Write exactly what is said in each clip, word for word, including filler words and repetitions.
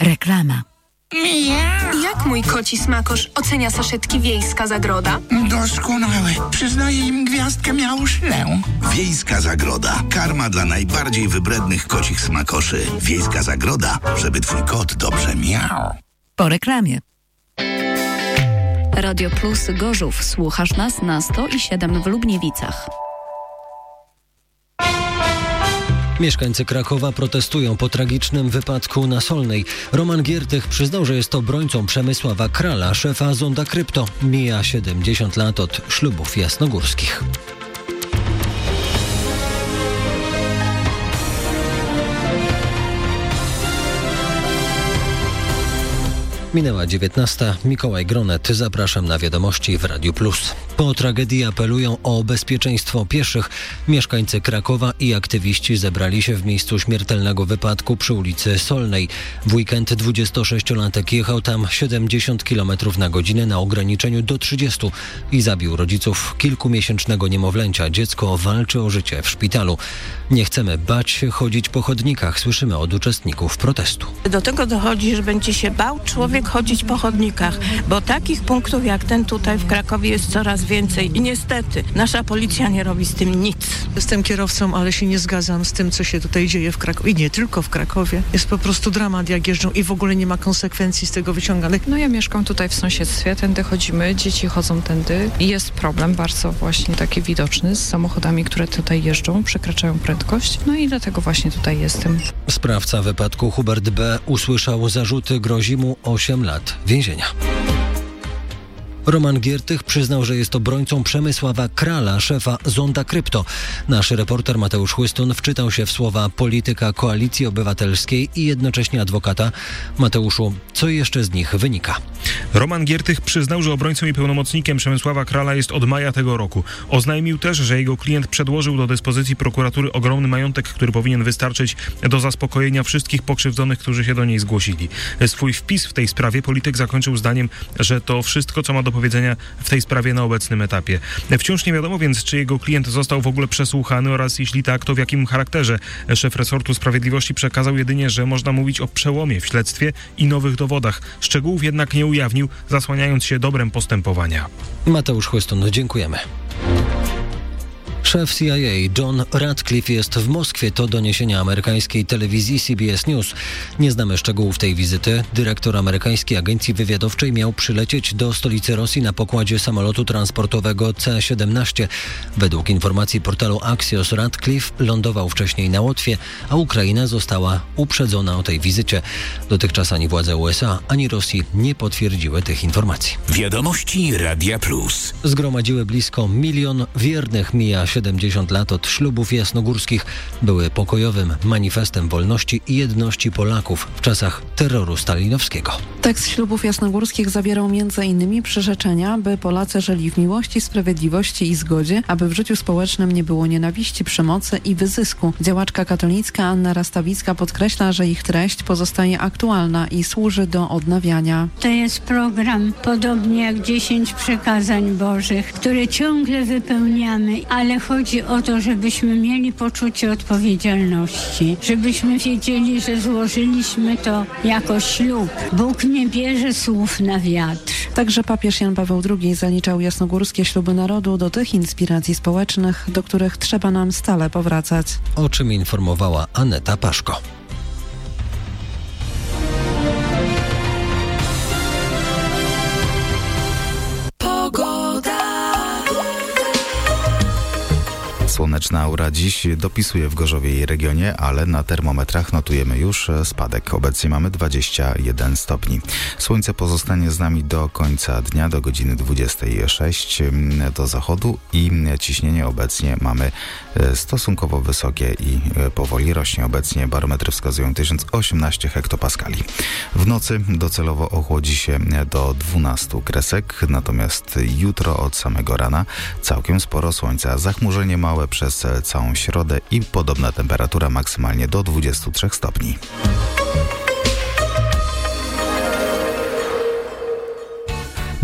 Reklama. Jak mój koci smakosz ocenia saszetki Wiejska Zagroda? Doskonałe. Przyznaję im gwiazdkę Miauszlę. Wiejska Zagroda. Karma dla najbardziej wybrednych kocich smakoszy. Wiejska Zagroda, żeby twój kot dobrze miał. Po reklamie. Radio Plus Gorzów. Słuchasz nas na sto i siedem w Lubniewicach. Mieszkańcy Krakowa protestują po tragicznym wypadku na Solnej. Roman Giertych przyznał, że jest obrońcą Przemysława Krala, szefa Zonda Krypto. Mija siedemdziesiąt lat od ślubów jasnogórskich. Minęła dziewiętnasta. Mikołaj Gronet. Zapraszam na wiadomości w Radiu Plus. Po tragedii apelują o bezpieczeństwo pieszych. Mieszkańcy Krakowa i aktywiści zebrali się w miejscu śmiertelnego wypadku przy ulicy Solnej. W weekend dwudziestosześciolatek jechał tam siedemdziesiąt kilometrów na godzinę na ograniczeniu do trzydziestu i zabił rodziców kilkumiesięcznego niemowlęcia. Dziecko walczy o życie w szpitalu. Nie chcemy bać się chodzić po chodnikach, słyszymy od uczestników protestu. Do tego dochodzi, że będzie się bał człowiek chodzić po chodnikach, bo takich punktów jak ten tutaj w Krakowie jest coraz więcej i niestety nasza policja nie robi z tym nic. Jestem kierowcą, ale się nie zgadzam z tym, co się tutaj dzieje w Krakowie i nie tylko w Krakowie. Jest po prostu dramat, jak jeżdżą i w ogóle nie ma konsekwencji z tego wyciąganych. No ja mieszkam tutaj w sąsiedztwie, tędy chodzimy, dzieci chodzą tędy i jest problem bardzo właśnie taki widoczny z samochodami, które tutaj jeżdżą, przekraczają prędkość, no i dlatego właśnie tutaj jestem. Sprawca wypadku Hubert B. usłyszał zarzuty, grozi mu osiem lat więzienia. Roman Giertych przyznał, że jest obrońcą Przemysława Krala, szefa Zonda Krypto. Nasz reporter Mateusz Chłystun wczytał się w słowa polityka Koalicji Obywatelskiej i jednocześnie adwokata. Mateuszu, co jeszcze z nich wynika? Roman Giertych przyznał, że obrońcą i pełnomocnikiem Przemysława Krala jest od maja tego roku. Oznajmił też, że jego klient przedłożył do dyspozycji prokuratury ogromny majątek, który powinien wystarczyć do zaspokojenia wszystkich pokrzywdzonych, którzy się do niej zgłosili. Swój wpis w tej sprawie polityk zakończył zdaniem, że to wszystko, co ma do powiedzenia w tej sprawie na obecnym etapie. Wciąż nie wiadomo więc, czy jego klient został w ogóle przesłuchany oraz jeśli tak, to w jakim charakterze. Szef resortu sprawiedliwości przekazał jedynie, że można mówić o przełomie w śledztwie i nowych dowodach. Szczegółów jednak nie ujawnił, zasłaniając się dobrem postępowania. Mateusz Chłystun, dziękujemy. Szef C I A John Ratcliffe jest w Moskwie, to doniesienia amerykańskiej telewizji C B S News. Nie znamy szczegółów tej wizyty. Dyrektor amerykańskiej agencji wywiadowczej miał przylecieć do stolicy Rosji na pokładzie samolotu transportowego C siedemnaście. Według informacji portalu Axios Ratcliffe lądował wcześniej na Łotwie, a Ukraina została uprzedzona o tej wizycie. Dotychczas ani władze U S A, ani Rosji nie potwierdziły tych informacji. Wiadomości Radia Plus. Zgromadziły blisko milion wiernych. Mija siedemdziesiąt lat od ślubów jasnogórskich. Były pokojowym manifestem wolności i jedności Polaków w czasach terroru stalinowskiego. Tekst ślubów jasnogórskich zawierał między innymi przyrzeczenia, by Polacy żyli w miłości, sprawiedliwości i zgodzie, aby w życiu społecznym nie było nienawiści, przemocy i wyzysku. Działaczka katolicka Anna Rastawicka podkreśla, że ich treść pozostaje aktualna i służy do odnawiania. To jest program podobnie jak dziesięć przykazań Bożych, które ciągle wypełniamy, ale chodzi o to, żebyśmy mieli poczucie odpowiedzialności, żebyśmy wiedzieli, że złożyliśmy to jako ślub. Bóg nie bierze słów na wiatr. Także papież Jan Paweł drugi zaliczał jasnogórskie śluby narodu do tych inspiracji społecznych, do których trzeba nam stale powracać. O czym informowała Aneta Paszko. Słoneczna aura dziś dopisuje w Gorzowie i regionie, ale na termometrach notujemy już spadek. Obecnie mamy dwadzieścia jeden stopni. Słońce pozostanie z nami do końca dnia, do godziny dwudziestej szóstej do zachodu i ciśnienie obecnie mamy stosunkowo wysokie i powoli rośnie. Obecnie barometry wskazują tysiąc osiemnaście hektopaskali. W nocy docelowo ochłodzi się do dwunastu kresek, natomiast jutro od samego rana całkiem sporo słońca. Zachmurzenie małe przez całą środę i podobna temperatura maksymalnie do dwudziestu trzech stopni.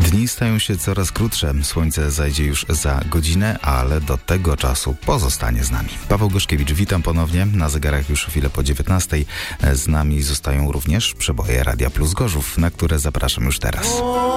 Dni stają się coraz krótsze. Słońce zajdzie już za godzinę, ale do tego czasu pozostanie z nami. Paweł Goszkiewicz, witam ponownie. Na zegarach już chwilę po dziewiętnastej. Z nami zostają również przeboje Radia Plus Gorzów, na które zapraszam już teraz.